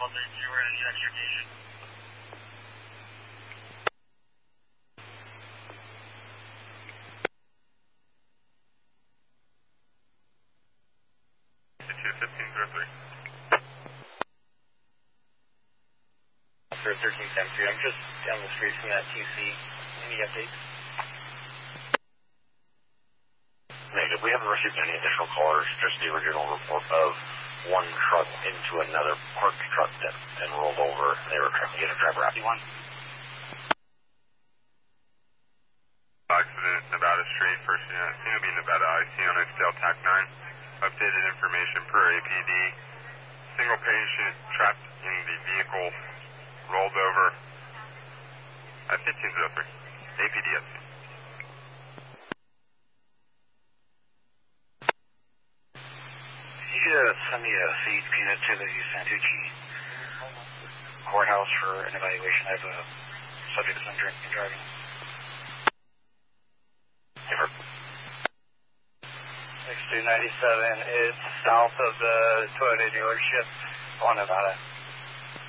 For 1310-3, I'm just down the street from that TC. Any updates? Negative. We haven't received any additional callers, just the original report of one truck into another parked truck that and rolled over. They were trying to get a driver out. One. Accident, Nevada Street, first unit, CNB Nevada IC on XTL TAC 9. Updated information per APD. Single patient trapped in the vehicle, rolled over at 1503. APD up. Can you send me a feed unit to the Santucci courthouse for an evaluation? I have a subject that's drinking and driving. Never. X297 is south of the Toyota dealership on Nevada.